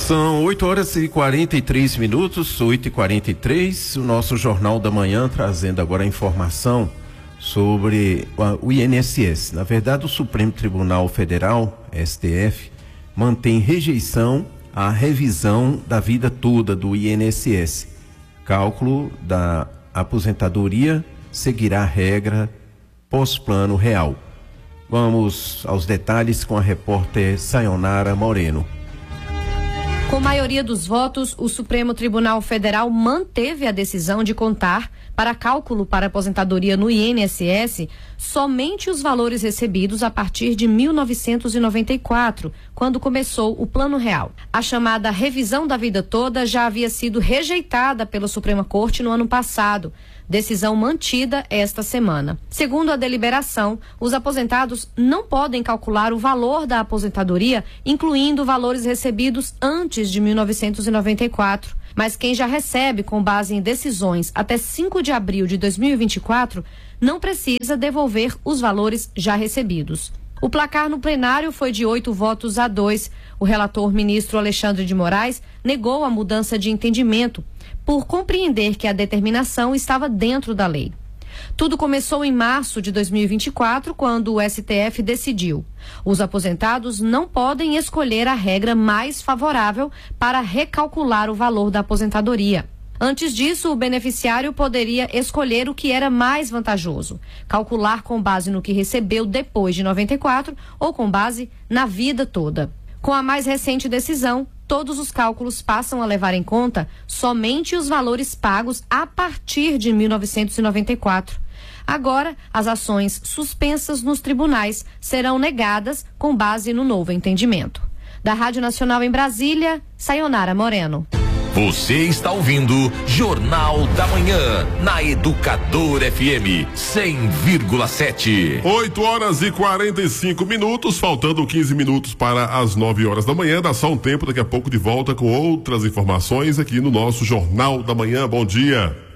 São 8h43, 8h43, o nosso Jornal da Manhã trazendo agora a informação sobre o INSS. Na verdade, o Supremo Tribunal Federal, STF, mantém rejeição à revisão da vida toda do INSS. Cálculo da aposentadoria seguirá a regra pós-plano real. Vamos aos detalhes com a repórter Sayonara Moreno. Com maioria dos votos, o Supremo Tribunal Federal manteve a decisão de contar para cálculo para aposentadoria no INSS somente os valores recebidos a partir de 1994, quando começou o Plano Real. A chamada revisão da vida toda já havia sido rejeitada pela Suprema Corte no ano passado. Decisão mantida esta semana. Segundo a deliberação, os aposentados não podem calcular o valor da aposentadoria, incluindo valores recebidos antes de 1994. Mas quem já recebe com base em decisões até 5 de abril de 2024 não precisa devolver os valores já recebidos. O placar no plenário foi de 8-2. O relator ministro Alexandre de Moraes negou a mudança de entendimento, por compreender que a determinação estava dentro da lei. Tudo começou em março de 2024, quando o STF decidiu: os aposentados não podem escolher a regra mais favorável para recalcular o valor da aposentadoria. Antes disso, o beneficiário poderia escolher o que era mais vantajoso: calcular com base no que recebeu depois de 94 ou com base na vida toda. Com a mais recente decisão, todos os cálculos passam a levar em conta somente os valores pagos a partir de 1994. Agora, as ações suspensas nos tribunais serão negadas com base no novo entendimento. Da Rádio Nacional em Brasília, Sayonara Moreno. Você está ouvindo Jornal da Manhã, na Educador FM 100,7. 8h45, faltando 15 minutos para as 9 horas da manhã. Dá só um tempo, daqui a pouco de volta com outras informações aqui no nosso Jornal da Manhã. Bom dia.